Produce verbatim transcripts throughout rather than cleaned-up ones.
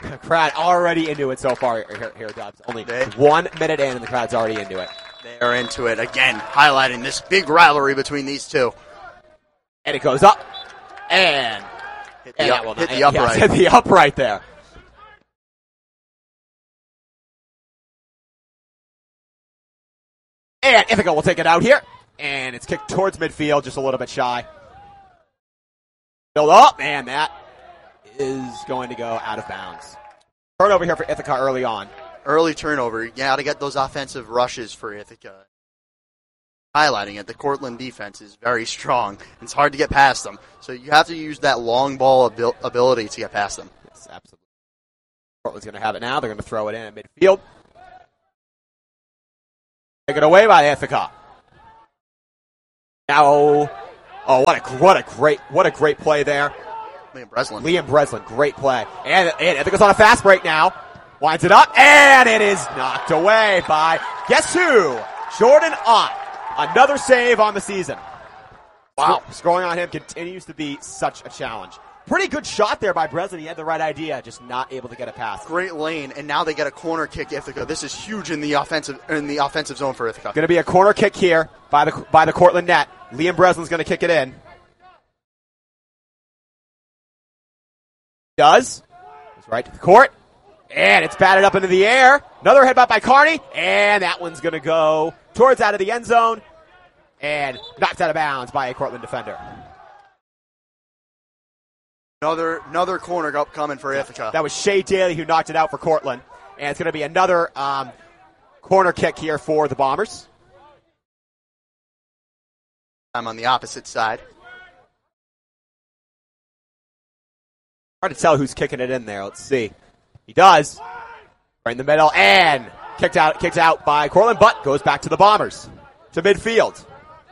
Crowd already into it so far here, here Dubs. Only they, one minute in and the crowd's already into it. They are into it again, highlighting this big rivalry between these two. And it goes up and hit the, and up, not, hit the yes, upright. hit the upright there. And Ithaca will take it out here. And it's kicked towards midfield, just a little bit shy. Build up, and that is going to go out of bounds. Turnover here for Ithaca early on. Early turnover. You got to get those offensive rushes for Ithaca. Highlighting it, the Cortland defense is very strong. It's hard to get past them. So you have to use that long ball abil- ability to get past them. Yes, absolutely. Cortland's going to have it now. They're going to throw it in at midfield. Taken away by Ithaca. Now, oh, what a what a great what a great play there. Liam Breslin. Liam Breslin, great play. And, and Ithaca's on a fast break now. Winds it up, and it is knocked away by, guess who? Jordan Ott. Another save on the season. Wow. Scoring on him continues to be such a challenge. Pretty good shot there by Breslin. He had the right idea, just not able to get it past. Great lane, and now they get a corner kick, Ithaca. This is huge in the offensive in the offensive zone for Ithaca. Going to be a corner kick here by the by the Cortland net. Liam Breslin's going to kick it in. Does. It's right to the court. And it's batted up into the air. Another headbutt by Carney. And that one's going to go towards out of the end zone. And knocked out of bounds by a Cortland defender. Another another corner up coming for Ithaca. That was Shea Daly who knocked it out for Cortland. And it's going to be another um, corner kick here for the Bombers. I'm on the opposite side. Hard to tell who's kicking it in there. Let's see. He does. Right in the middle. And kicked out, kicked out by Cortland, but goes back to the Bombers. To midfield.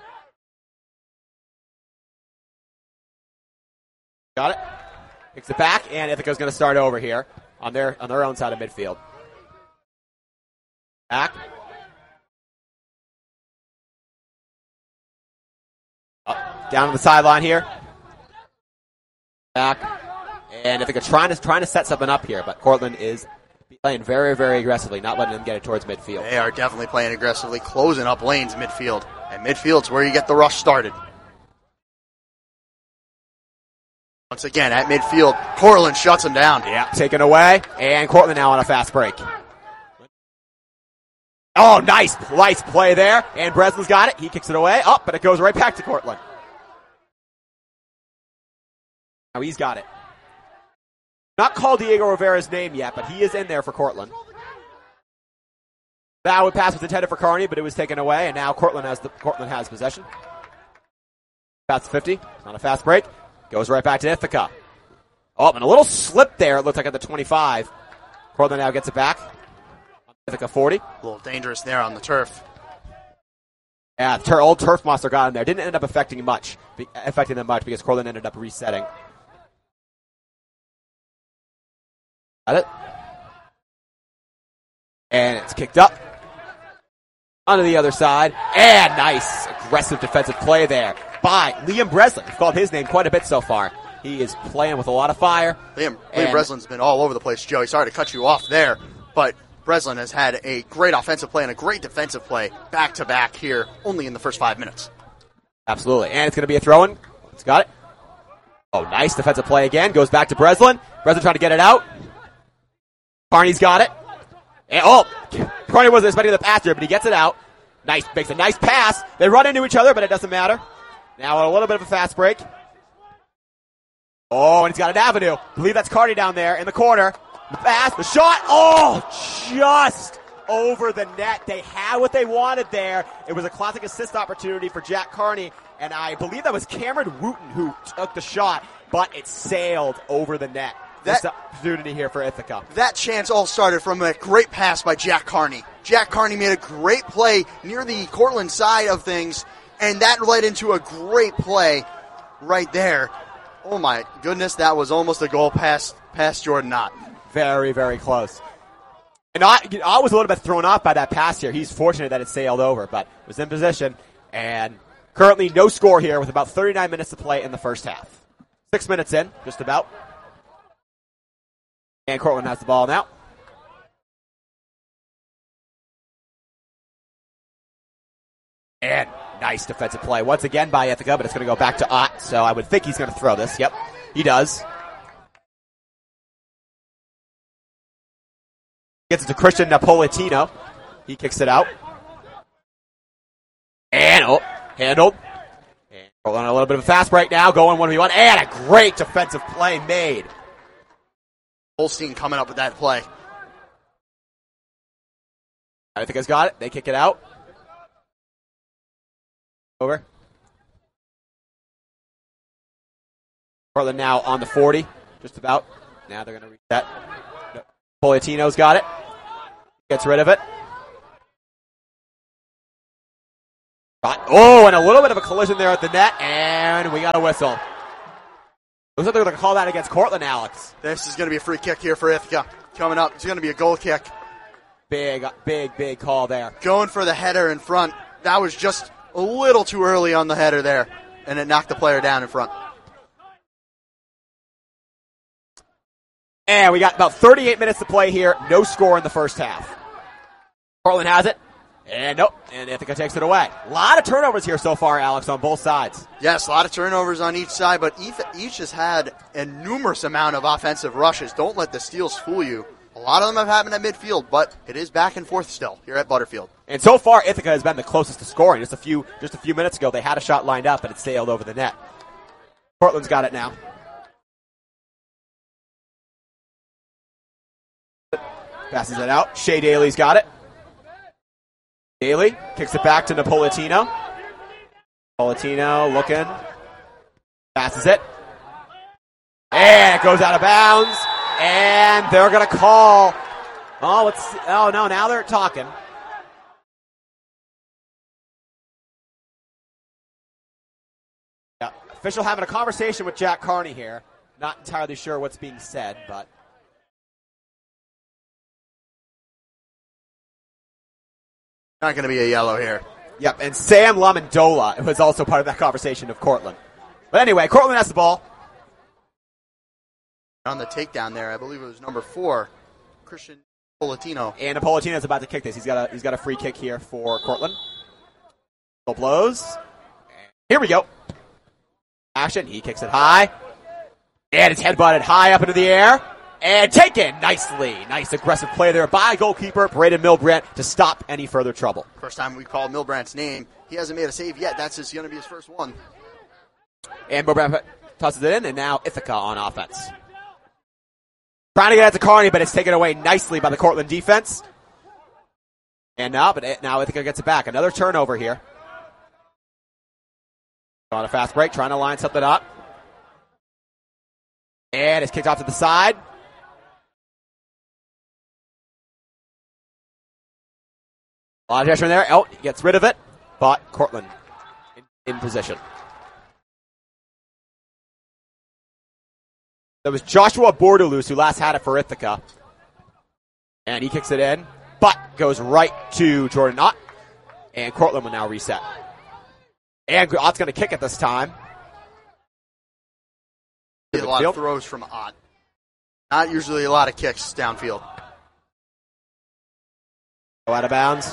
Got it. Kicks it back, and Ithaca's going to start over here on their on their own side of midfield. Back. Up, down to the sideline here. Back. And Ithaca trying to trying to set something up here, but Cortland is playing very, very aggressively, not letting them get it towards midfield. They are definitely playing aggressively, closing up lanes midfield. And midfield's where you get the rush started. Once again, at midfield, Cortland shuts him down. Yeah, taken away, and Cortland now on a fast break. Oh, nice, nice play there, and Breslin's got it. He kicks it away, up, oh, but it goes right back to Cortland. Now he's got it. Not called Diego Rivera's name yet, but he is in there for Cortland. That would pass was intended for Carney, but it was taken away, and now Cortland has the Cortland has possession. Past fifty, on a fast break. Goes right back to Ithaca. Oh, and a little slip there, it looks like at the twenty-five. Cortland now gets it back. Ithaca forty. A little dangerous there on the turf. Yeah, the tur- old turf monster got in there. Didn't end up affecting much, be- affecting them much because Cortland ended up resetting. Got it. And it's kicked up. Onto the other side. And nice aggressive defensive play there by Liam Breslin. We've called his name quite a bit so far. He is playing with a lot of fire. Liam, Liam Breslin's been all over the place, Joey. Sorry to cut you off there, but Breslin has had a great offensive play and a great defensive play back-to-back here, only in the first five minutes. Absolutely. And it's going to be a throw-in. It's got it. Oh, nice defensive play again. Goes back to Breslin. Breslin trying to get it out. Carney's got it. And, oh, Carney wasn't expecting the pass there, but he gets it out. Nice, makes a nice pass. They run into each other, but it doesn't matter. Now a little bit of a fast break. Oh, and he's got an avenue. I believe that's Carney down there in the corner. The pass, the shot. Oh, just over the net. They had what they wanted there. It was a classic assist opportunity for Jack Carney, and I believe that was Cameron Wooten who took the shot, but it sailed over the net. That opportunity here for Ithaca. That chance all started from a great pass by Jack Carney. Jack Carney made a great play near the Cortland side of things, and that led into a great play right there. Oh my goodness, that was almost a goal past past Jordan Ott. Very, very close. And I, I was a little bit thrown off by that pass here. He's fortunate that it sailed over, but was in position. And currently no score here with about thirty-nine minutes to play in the first half. Six minutes in, just about. And Cortland has the ball now. And nice defensive play once again by Ithaca, but it's going to go back to Ott, so I would think he's going to throw this. Yep, he does. Gets it to Christian Napolitano. He kicks it out. And, oh, handled. And Cortland on a little bit of a fast break now, going one v one. And a great defensive play made. Holstein coming up with that play. Ithaca's got it. They kick it out. Over. Cortland now on the forty, just about. Now they're going to reset. Napolitano's got it. Gets rid of it. Oh, and a little bit of a collision there at the net, and we got a whistle. Looks like they're going to call that against Cortland, Alex. This is going to be a free kick here for Ithaca. Coming up, it's going to be a goal kick. Big, big, big call there. Going for the header in front. That was just a little too early on the header there, and it knocked the player down in front. And we got about thirty-eight minutes to play here. No score in the first half. Cortland has it. And nope. And Ithaca takes it away. A lot of turnovers here so far, Alex, on both sides. Yes, a lot of turnovers on each side, but each has had a numerous amount of offensive rushes. Don't let the steals fool you. A lot of them have happened at midfield, but it is back and forth still here at Butterfield. And so far, Ithaca has been the closest to scoring. Just a few, just a few minutes ago, they had a shot lined up, but it sailed over the net. Cortland's got it now. Passes it out. Shea Daly's got it. Daly kicks it back to Napolitano. Napolitano looking. Passes it. And it goes out of bounds. And they're going to call. Oh, let's see. Oh, no, now they're talking. Yeah, official having a conversation with Jack Carney here. Not entirely sure what's being said, but. Not going to be a yellow here. Yep, and Sam Lamondola was also part of that conversation of Cortland. But anyway, Cortland has the ball. On the takedown there, I believe it was number four, Christian Napolitano. And Napolitano's about to kick this. He's got a he's got a free kick here for Cortland. Still blows. Here we go. Action. He kicks it high. And it's headbutted high up into the air. And taken nicely. Nice aggressive play there by goalkeeper Braden Milbrandt to stop any further trouble. First time we called Milbrandt's name. He hasn't made a save yet. That's going to be his first one. And Milbrandt tosses it in, and now Ithaca on offense. Trying to get it to Carney, but it's taken away nicely by the Cortland defense. And now, but it, now Ithaca gets it back. Another turnover here. On a fast break, trying to line something up. And it's kicked off to the side. A lot of pressure in there. Oh, he gets rid of it. But Cortland in, in position. That was Joshua Bordelus who last had it for Ithaca. And he kicks it in. But goes right to Jordan Ott. And Cortland will now reset. And Ott's going to kick it this time. A lot of throws from Ott. Not usually a lot of kicks downfield. Go out of bounds.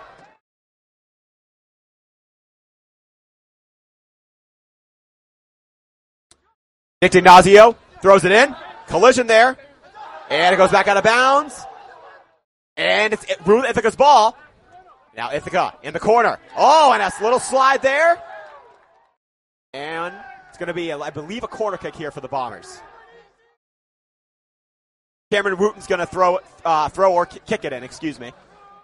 Nick D'Ignazio throws it in. Collision there. And it goes back out of bounds. And it's Ithaca's ball. Now Ithaca in the corner. Oh, and a little slide there. And it's going to be, I believe, a corner kick here for the Bombers. Cameron Wooten's going to throw, uh, throw or kick it in. Excuse me.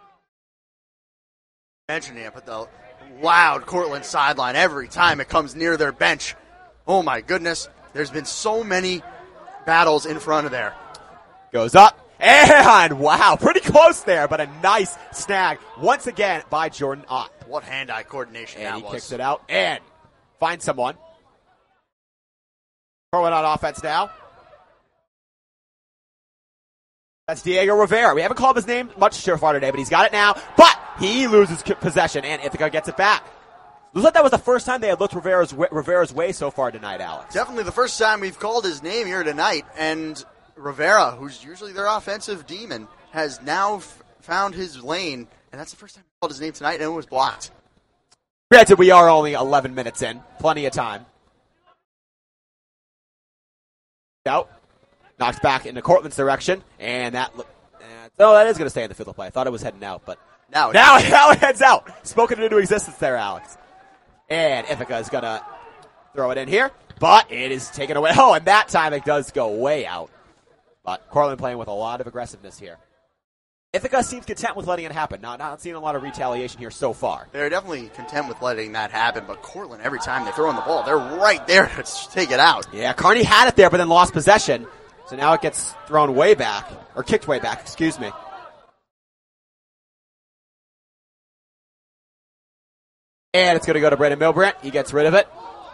Mentioning it, but the loud Cortland sideline every time it comes near their bench. Oh my goodness! There's been so many battles in front of there. Goes up and wow, pretty close there, but a nice snag once again by Jordan Ott. What hand-eye coordination and that he was! Kicks it out and finds someone. Cortland on offense now. That's Diego Rivera. We haven't called his name much so far today, but he's got it now. But he loses possession, and Ithaca gets it back. Looks like that was the first time they had looked Rivera's way, Rivera's way so far tonight, Alex. Definitely the first time we've called his name here tonight, and Rivera, who's usually their offensive demon, has now f- found his lane, and that's the first time he called his name tonight, and it was blocked. Granted, we are only eleven minutes in. Plenty of time. Out. Knocks back into Cortland's direction, and that look. Oh, that is going to stay in the field of play. I thought it was heading out, but now, now, now it heads out. Spoken it into existence there, Alex. And Ithaca is going to throw it in here, but it is taken away. Oh, and that time it does go way out. But Cortland playing with a lot of aggressiveness here. Ithaca seems content with letting it happen. Not, not seeing a lot of retaliation here so far. They're definitely content with letting that happen, but Cortland, every time they throw in the ball, they're right there to take it out. Yeah, Kearney had it there, but then lost possession. So now it gets thrown way back, or kicked way back, excuse me. And it's going to go to Brandon Milbrandt. He gets rid of it.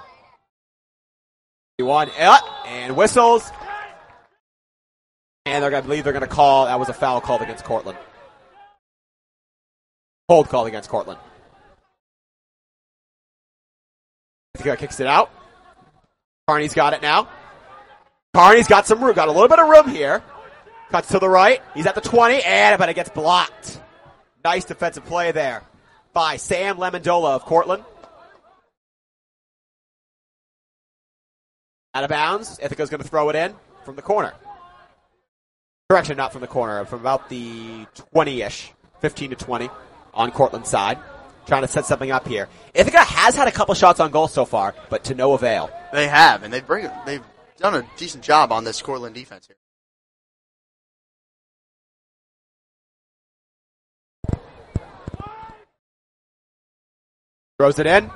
One, and whistles. And they're going to believe they're going to call, that was a foul called against Cortland. Hold called against Cortland. Ithaca kicks it out. Kearney's got it now. Kearney's got some room, got a little bit of room here. Cuts to the right. He's at the twenty, and but it gets blocked. Nice defensive play there by Sam Lemondola of Cortland. Out of bounds. Ithaca's going to throw it in from the corner. Correction, not from the corner, from about the twenty-ish, fifteen to twenty on Cortland's side. Trying to set something up here. Ithaca has had a couple shots on goal so far, but to no avail. They have, and they bring they've done a decent job on this Cortland defense here. Throws it in.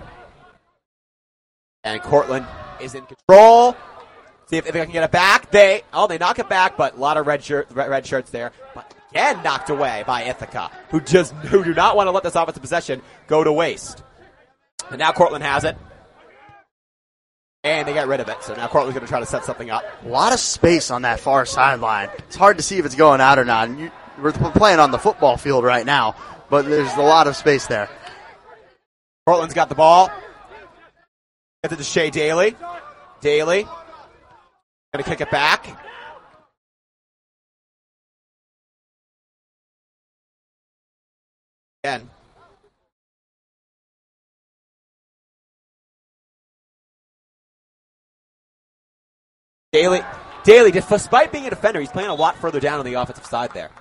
And Cortland is in control. See if, if they can get it back. They, oh, they knock it back, but a lot of red shirt, red shirts there. But again, knocked away by Ithaca, who just, who do not want to let this offensive possession go to waste. And now Cortland has it. And they get rid of it. So now Cortland's going to try to set something up. A lot of space on that far sideline. It's hard to see if it's going out or not. And you, we're playing on the football field right now, but there's a lot of space there. Cortland's got the ball. Gets it to Shea Daly. Daly. Going to kick it back. Again. Daly, Daly, despite being a defender, he's playing a lot further down on the offensive side there.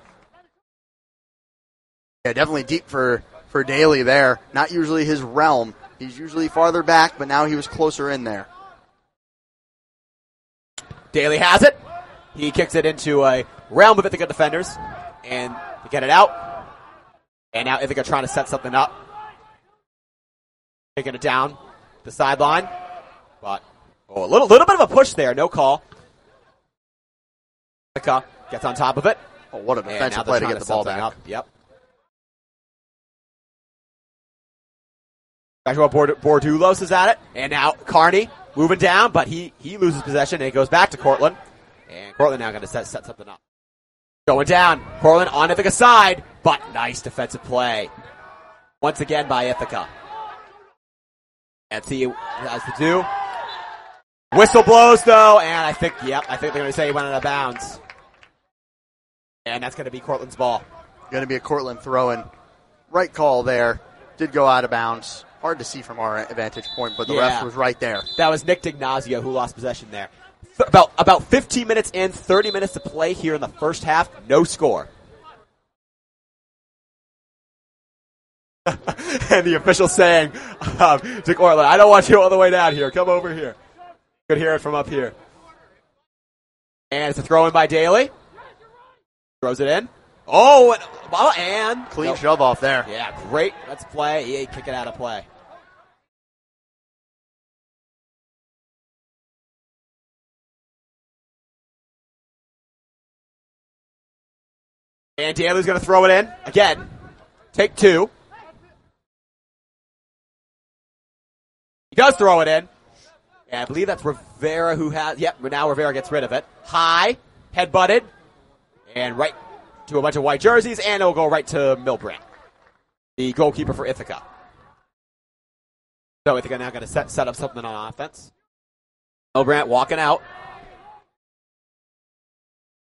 Yeah, definitely deep for, for Daly there. Not usually his realm. He's usually farther back, but now he was closer in there. Daly has it. He kicks it into a realm of Ithaca defenders. And to get it out. And now Ithaca trying to set something up. Taking it down the sideline. But oh, a little little bit of a push there. No call. Ithaca gets on top of it. Oh, what a defensive play to get the ball back. Up. Yep. Joshua Bordulos is at it. And now Kearney moving down, but he, he loses possession and it goes back to Cortland. And Cortland now going to set, set something up. Going down. Cortland on Ithaca's side, but nice defensive play. Once again by Ithaca. And see what he has to do. Whistle blows though, and I think, yep, I think they're going to say he went out of bounds. And that's going to be Cortland's ball. Going to be a Cortland throw-in. Right call there. Did go out of bounds. Hard to see from our vantage point, but the yeah. ref was right there. That was Nick Dignazio who lost possession there. Th- about about fifteen minutes in, thirty minutes to play here in the first half, no score. And the official saying um, to Cortland, I don't want you all the way down here. Come over here. Could hear it from up here. And it's a throw in by Daly. Throws it in. Oh, and, and clean nope. shove off there. Yeah, great. Let's play. He kick it out of play. And Daly's going to throw it in again. Take two. He does throw it in. And I believe that's Rivera who has. Yep, now Rivera gets rid of it. High, head butted, and right to a bunch of white jerseys, and it'll go right to Milbrandt, the goalkeeper for Ithaca. So Ithaca now going to set set up something on offense. Milbrandt walking out.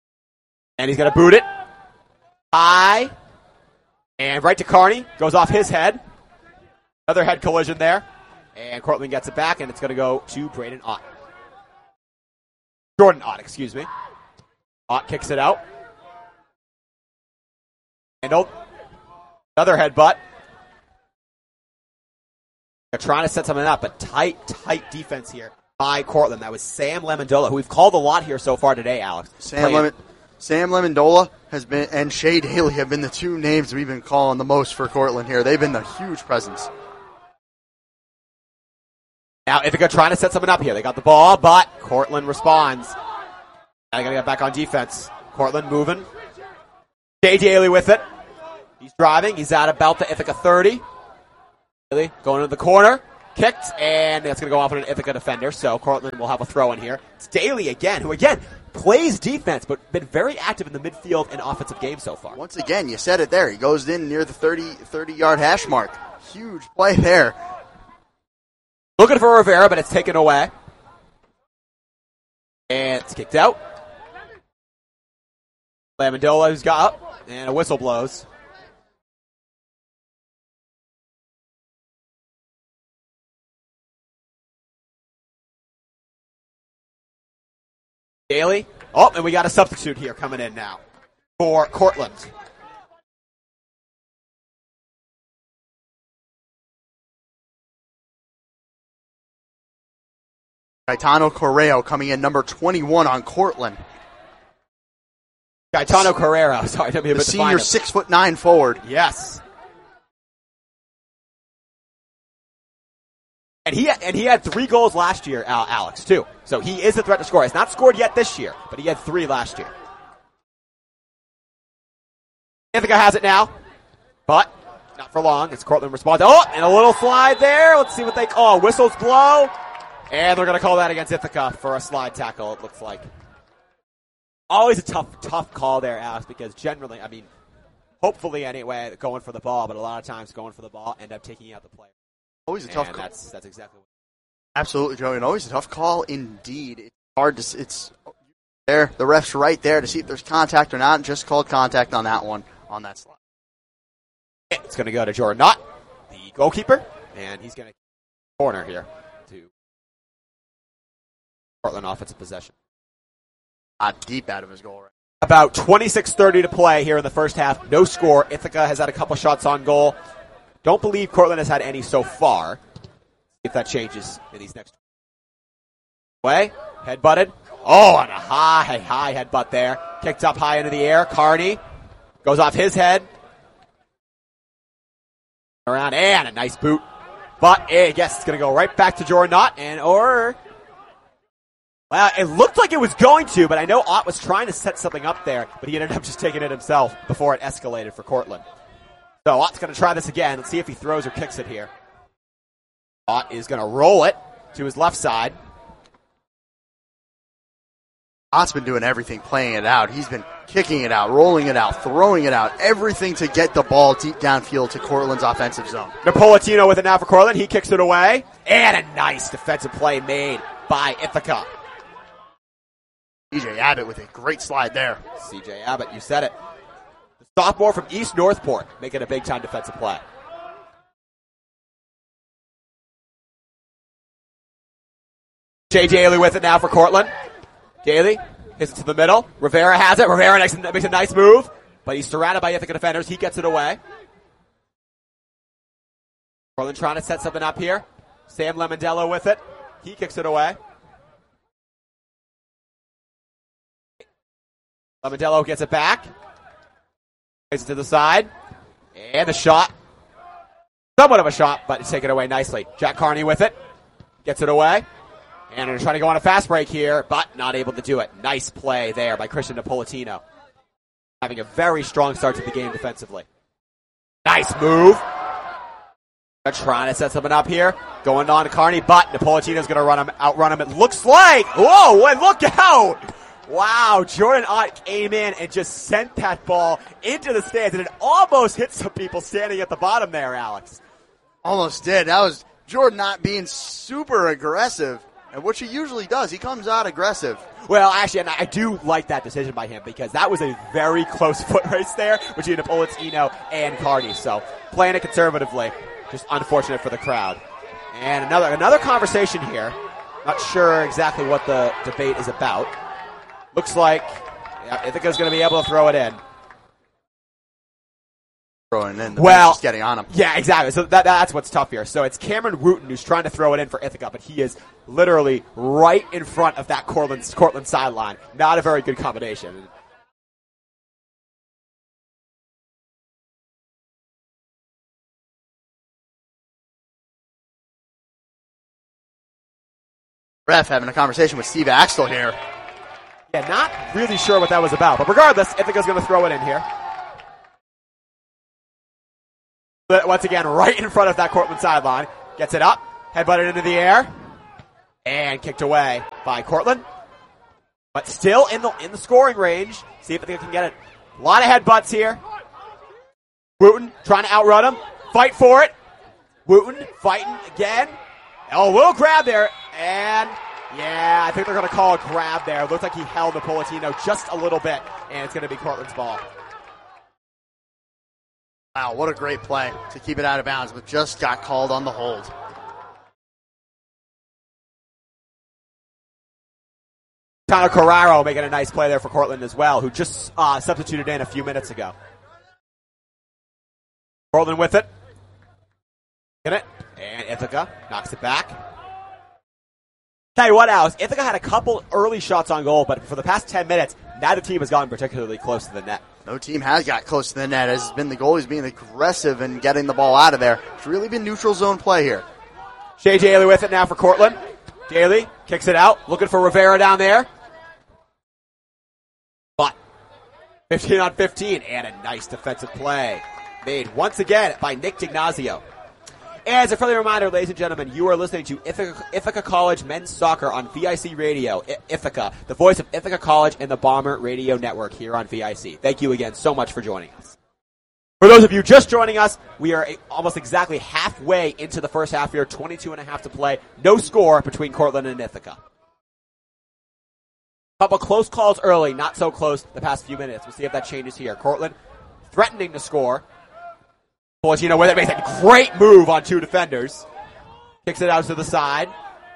And he's going to boot it. High. And right to Carney. Goes off his head. Another head collision there. And Cortland gets it back, and it's going to go to Braden Ott. Jordan Ott, excuse me. Ott kicks it out. Handled. Another headbutt. They're trying to set something up, but tight, tight defense here by Cortland. That was Sam Lemondola, who we've called a lot here so far today, Alex. Sam Lemon, Sam Lemondola has been, and Shea Daly have been the two names we've been calling the most for Cortland here. They've been the huge presence. Now Ithaca trying to set something up here. They got the ball, but Cortland responds. Now they got to get back on defense. Cortland moving. Shea Daly with it. He's driving. He's at about the Ithaca thirty. Daly going into the corner. Kicked, and that's going to go off on an Ithaca defender, so Cortland will have a throw in here. It's Daly again, who again plays defense, but been very active in the midfield and offensive game so far. Once again, you said it there. He goes in near the thirty-yard hash mark. Huge play there. Looking for Rivera, but it's taken away. And it's kicked out. Lamondola, who's got up, and a whistle blows. Daly. Oh, and we got a substitute here coming in now for Cortland. Gaetano Correo coming in, number twenty-one on Cortland. Gaetano Carrero, sorry, to be a the bit senior six foot nine forward. Yes. And he and he had three goals last year, Alex, too. So he is a threat to score. He's not scored yet this year, but he had three last year. Ithaca has it now, but not for long. It's Cortland responds. Oh, and a little slide there. Let's see what they call. Whistles blow. And they're going to call that against Ithaca for a slide tackle, it looks like. Always a tough, tough call there, Alex, because generally, I mean, hopefully anyway, going for the ball, but a lot of times going for the ball end up taking out the player. Always a tough and call. That's, that's exactly what. Absolutely, Joey. And always a tough call indeed. It's hard to, it's there. The ref's right there to see if there's contact or not. Just called contact on that one, on that slide. It's going to go to Jordan Knott, the goalkeeper, and he's going to corner here to Portland offensive possession. Not deep out of his goal. Right? About twenty-six thirty to play here in the first half. No score. Ithaca has had a couple shots on goal. Don't believe Cortland has had any so far. If that changes in these next. Way. Head butted. Oh, and a high, high headbutt there. Kicked up high into the air. Carney goes off his head. Around, and a nice boot. But I guess it's going to go right back to Jordan Knott, and or. Well, it looked like it was going to, but I know Ott was trying to set something up there, but he ended up just taking it himself before it escalated for Cortland. So Ott's going to try this again. Let's see if he throws or kicks it here. Ott is going to roll it to his left side. Ott's been doing everything, playing it out. He's been kicking it out, rolling it out, throwing it out, everything to get the ball deep downfield to Cortland's offensive zone. Napolitano with it now for Cortland. He kicks it away. And a nice defensive play made by Ithaca. C J Abbott with a great slide there. C J Abbott, you said it. The sophomore from East Northport making a big-time defensive play. Shea Daly with it now for Cortland. Daly hits it to the middle. Rivera has it. Rivera makes, makes a nice move, but he's surrounded by Ithaca defenders. He gets it away. Cortland trying to set something up here. Sam Lemondello with it. He kicks it away. Lemondello gets it back. Plays it to the side. And the shot. Somewhat of a shot, but it's taken away nicely. Jack Carney with it. Gets it away. And they're trying to go on a fast break here, but not able to do it. Nice play there by Christian Napolitano. Having a very strong start to the game defensively. Nice move. They're trying to set something up here. Going on to Carney, but Napolitano's going to run him, outrun him. It looks like. Whoa, and look out. Wow, Jordan Ott came in and just sent that ball into the stands, and it almost hit some people standing at the bottom there, Alex. Almost did. That was Jordan Ott being super aggressive. And which he usually does. He comes out aggressive. Well, actually, and I do like that decision by him because that was a very close foot race there between Napolitano and Carney. So playing it conservatively, just unfortunate for the crowd. And another another conversation here. Not sure exactly what the debate is about. Looks like yeah, Ithaca's going to be able to throw it in. Throwing in. The well, just getting on him. Yeah, exactly. So that, that's what's tough here. So it's Cameron Wooten who's trying to throw it in for Ithaca, but he is literally right in front of that Cortland, Cortland sideline. Not a very good combination. Ref having a conversation with Steve Axtell here. Yeah, not really sure what that was about, but regardless, Ithaca's going to throw it in here. But once again, right in front of that Cortland sideline. Gets it up, headbutted into the air, and kicked away by Cortland. But still in the in the scoring range. See if Ithaca can get it. A lot of headbutts here. Wooten trying to outrun him. Fight for it. Wooten fighting again. Oh, a little grab there. And, yeah, I think they're going to call a grab there. Looks like he held Napolitano just a little bit, and it's going to be Cortland's ball. Wow, what a great play to keep it out of bounds, but just got called on the hold. Tano Carraro making a nice play there for Cortland as well, who just uh, substituted in a few minutes ago. Cortland with it. Get it. And Ithaca knocks it back. Tell you what, Alex, Ithaca had a couple early shots on goal, but for the past ten minutes, neither team has gotten particularly close to the net. No team has got close to the net. It's been the goalies being aggressive and getting the ball out of there. It's really been neutral zone play here. Shea Daly with it now for Cortland. Daly kicks it out, looking for Rivera down there. But fifteen on fifteen, and a nice defensive play made once again by Nick D'Ignazio. As a friendly reminder, ladies and gentlemen, you are listening to Ithaca, Ithaca College Men's Soccer on V I C Radio. I- Ithaca, the voice of Ithaca College and the Bomber Radio Network here on V I C. Thank you again so much for joining us. For those of you just joining us, we are a- almost exactly halfway into the first half here, twenty-two and a half to play. No score between Cortland and Ithaca. Couple close calls early, not so close the past few minutes. We'll see if that changes here. Cortland threatening to score. Napolitano with it, makes a great move on two defenders. Kicks it out to the side.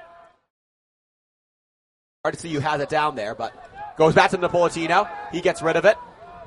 Hard to see who has it down there, but goes back to Napolitano. He gets rid of it.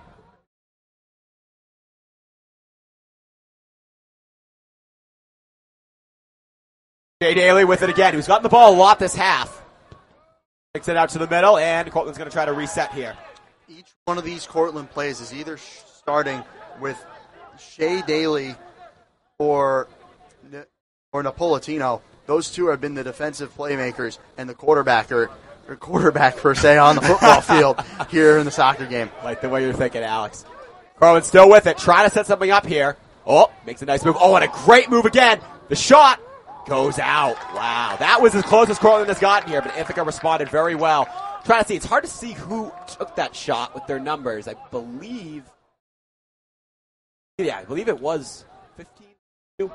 Jay Daly with it again, who's gotten the ball a lot this half. Kicks it out to the middle, and Cortland's going to try to reset here. Each one of these Cortland plays is either starting with Shea Daly or or Napolitano. Those two have been the defensive playmakers and the quarterback or, or quarterback per se on the football field here in the soccer game. Like the way you're thinking, Alex. Cortland still with it, trying to set something up here. Oh, makes a nice move. Oh, and a great move again. The shot goes out. Wow, that was as close as Cortland has gotten here, but Ithaca responded very well. Trying to see, it's hard to see who took that shot with their numbers. I believe Yeah, I believe it was fifteen two.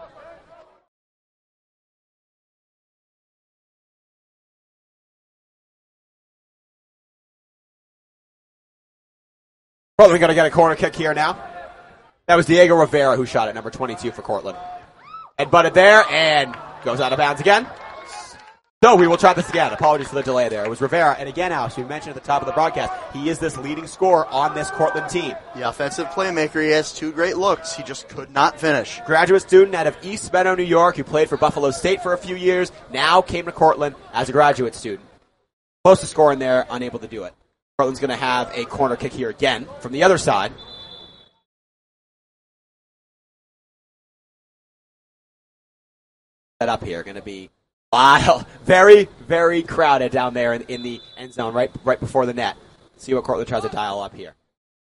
Probably going to get a corner kick here now. That was Diego Rivera who shot it, number twenty-two for Cortland. Headbutted there and goes out of bounds again. So we will try this again. Apologies for the delay there. It was Rivera. And again, Alex, we mentioned at the top of the broadcast, he is this leading scorer on this Cortland team. The offensive playmaker, he has two great looks. He just could not finish. Graduate student out of East Meadow, New York, who played for Buffalo State for a few years, now came to Cortland as a graduate student. Close to scoring there, unable to do it. Cortland's going to have a corner kick here again from the other side. Set up here, going to be wow, very, very crowded down there in, in the end zone, right, right before the net. See what Cortland tries to dial up here.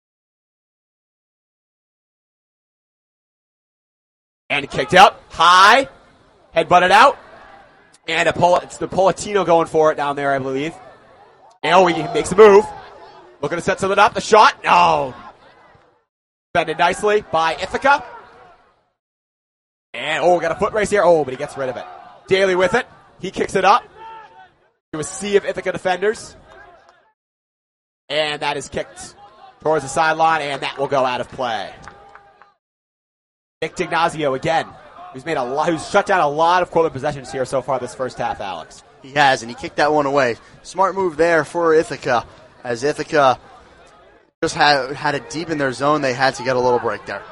And kicked out high, head butted out, and a Pol- it's the Napolitano going for it down there, I believe. And oh, he makes a move, looking to set something up. The shot, no, defended nicely by Ithaca. And oh, we got a foot race here. Oh, but he gets rid of it. Daly with it. He kicks it up. to a sea of Ithaca defenders. And that is kicked towards the sideline, and that will go out of play. Nick D'Ignazio again, who's made a lot, who's shut down a lot of Cortland possessions here so far this first half, Alex. He has, and he kicked that one away. Smart move there for Ithaca, as Ithaca just had, had it deep in their zone. They had to get a little break there.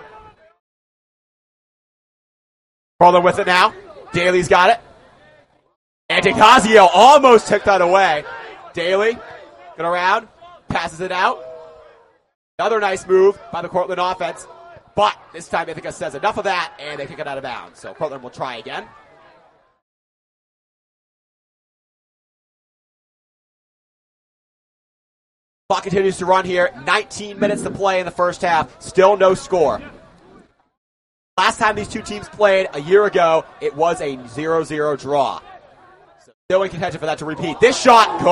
Cortland with it now. Daly's got it. And D'Ignazio almost took that away. Daly, get around, passes it out. Another nice move by the Cortland offense. But this time Ithaca says enough of that, and they kick it out of bounds. So Cortland will try again. Clock continues to run here. nineteen minutes to play in the first half. Still no score. Last time these two teams played a year ago, it was a zero zero draw. So still in contention for that to repeat. This shot